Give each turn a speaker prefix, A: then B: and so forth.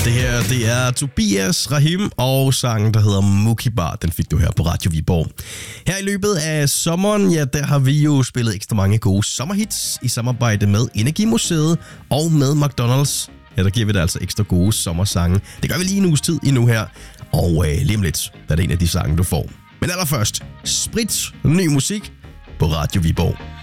A: Det her, det er Tobias Rahim og sangen, der hedder Mookie Bar. Den fik du her på Radio Viborg. Her i løbet af sommeren, ja, der har vi jo spillet ekstra mange gode sommerhits i samarbejde med Energimuseet og med McDonald's. Ja, der giver vi dig altså ekstra gode sommersange. Det gør vi lige en uges tid endnu her. Og lige om lidt, der er det en af de sange, du får. Men allerførst, sprit ny musik på Radio Viborg.